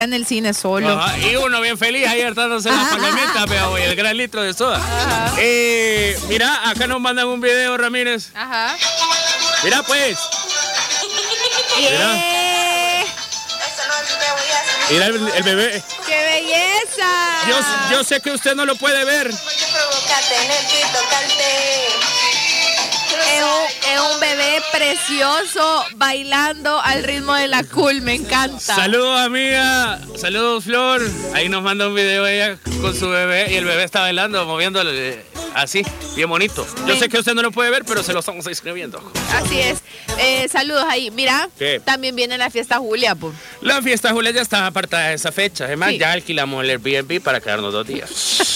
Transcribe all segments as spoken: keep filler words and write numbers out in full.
en el cine solo. Ajá, y uno bien feliz ahí hartándose las palomitas, pero y el gran litro de soda. Eh, mira, acá nos mandan un video, Ramírez. Ajá. Mira, pues. Mira. Yeah. Mira el, el bebé. ¡Qué belleza! Yo, yo sé que usted no lo puede ver. Es un, es un bebé precioso bailando al ritmo de la cool, me encanta. Saludos, amiga. Saludos, Flor. Ahí nos manda un video ella con su bebé y el bebé está bailando, moviéndole así, bien bonito. Yo sé que usted no lo puede ver, pero se lo estamos escribiendo. Así es. Eh, saludos ahí. Mira, ¿qué? También viene la fiesta Julia, pues. La fiesta Julia ya está apartada de esa fecha. Además, Sí. ya alquilamos el Airbnb para quedarnos dos días.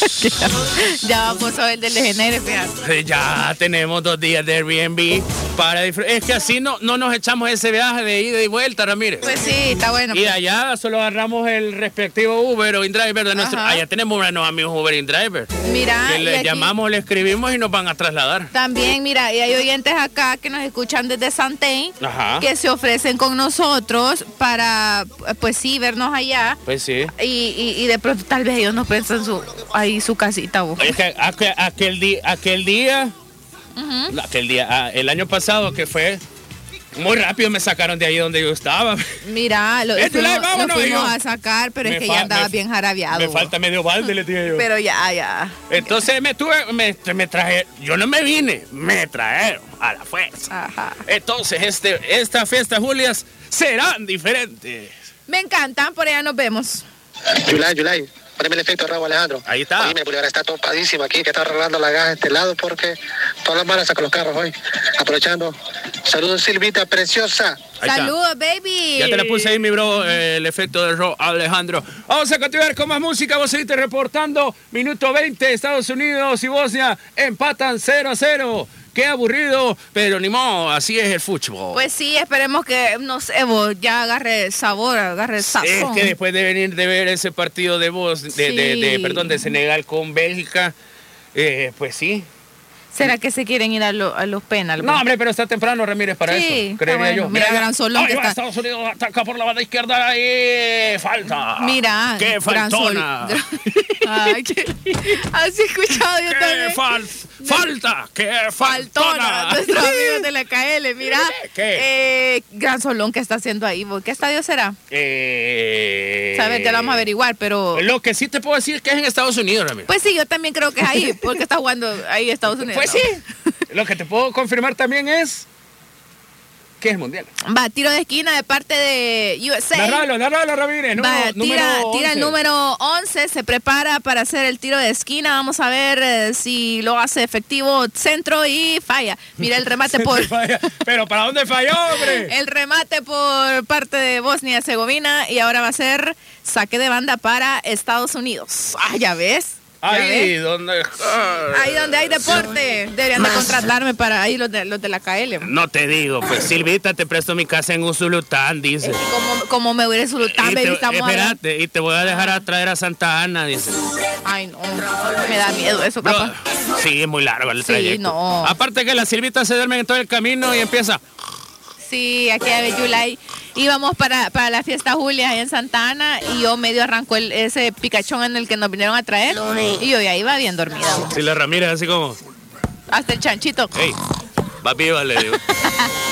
Ya vamos a ver del Legionero, fíjate. Ya tenemos dos días de Airbnb para disfrutar. Es que así no, no nos echamos ese viaje de ida y vuelta, Ramírez. Pues sí, está bueno. Y de allá solo agarramos el respectivo Uber o InDriver de nuestro. Ajá. Allá tenemos unos amigos Uber e InDriver. Mira, Que y le aquí llamamos, le escribimos y nos van a trasladar. también, mira, y hay oyentes acá que nos escuchan desde Santén, Ajá. que se ofrecen con nosotros para, pues sí, vernos allá. Pues sí. Y, y, y de pronto tal vez ellos nos prestan su, ahí su casita. Vos. Es que aquel, aquel día, aquel día, Ujú. aquel día, ah, el año pasado que fue, muy rápido me sacaron de ahí donde yo estaba. Mira, lo, Eh, Tulay, fuimos, lo vámonos, fuimos hijo. a sacar, pero Me es que fa- ya andaba me- bien jarabeado. Me vos. falta medio balde, le dije yo. Pero ya, ya. Entonces me tuve, me, me traje, yo no me vine, me trajeron a la fuerza. Ajá. Entonces este, esta fiesta, Julias, serán diferentes. Me encantan, por allá nos vemos. Yulay, Yulay, poneme el efecto de Raúl Alejandro. Ahí está. Oye, mi Bolívar está topadísimo aquí, que está arreglando la gas de este lado porque todas las malas sacan los carros hoy. Aprovechando. Saludos, Silvita, preciosa. Ahí está. Saludos, baby. Ya te la puse ahí, mi bro, eh, el efecto de Ro Alejandro. Vamos a continuar con más música. Vos seguiste reportando. Minuto veinte, Estados Unidos y Bosnia empatan cero a cero. Qué aburrido, pero ni modo, así es el fútbol. Pues sí, esperemos que, no sé, vos ya agarre sabor, agarre sazón. Es que después de venir de ver ese partido de vos, de, Sí. de, de- perdón, de Senegal con Bélgica, eh, pues sí. ¿Será que se quieren ir a, lo- a los penales? No, hombre, pero está temprano, Ramírez, para Sí, eso. está Creería bueno. yo. Mira, Gran Solón ahí que va está- Estados Unidos, ataca por la banda izquierda y falta. Mira, ¡Qué Gran Sol- faltona! Ay, qué- así he escuchado yo ¡Qué también. fal falta! ¡Qué Faltona, faltona! nuestros amigos de la K L, mira. ¿Qué? Eh, Gran Solón, ¿qué está haciendo ahí? vos? ¿Qué estadio será? Eh... Sabes, ya lo vamos a averiguar, pero... Lo que sí te puedo decir es que es en Estados Unidos, Ramírez. Pues sí, yo también creo que es ahí, porque está jugando ahí Estados Unidos. Pues ¿no? sí. Lo que te puedo confirmar también es que es mundial. Va, tiro de esquina de parte de U S A. Narralo, narralo, Ramírez. Va, número- tira, número tira el once. número once, se prepara para hacer el tiro de esquina. Vamos a ver eh, si lo hace efectivo centro y falla. Mira el remate por Falla. Pero ¿para dónde falló, hombre? el remate por parte de Bosnia y Herzegovina y ahora va a ser saque de banda para Estados Unidos. Ah, ya ves. ¿Ya Ahí ves? donde... Ahí donde hay deporte. Deberían de contratarme para ahí los de, los de la K L. No te digo, pues Silvita, te presto mi casa en Usulután, dice. Es que como, como me voy a Sultán, Y baby, te, estamos hablando- espérate, y te voy a dejar a traer a Santa Ana, dice. Ay, no, me da miedo eso, Bro, capaz. sí, es muy largo el Sí, trayecto. no. Aparte que las Silvitas se duermen en todo el camino y empieza... Sí, aquí a Yulay. Íbamos para, para la fiesta Julia ahí en Santa Ana y yo medio arrancó el, ese picachón en el que nos vinieron a traer y yo ya iba bien dormida. Si la Ramírez así como... Hasta el chanchito. Hey, va viva, le digo.